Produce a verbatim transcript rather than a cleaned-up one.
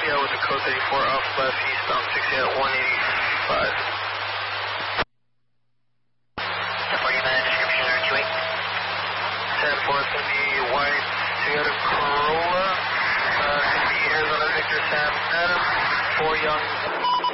India with the code thirty-four off left, eastbound sixty at one eighty-five. forty-nine, description R two eight. ten four, it's going to be white Toyota Corolla. Uh, it's going to be Arizona Victor Sam Adam, four young.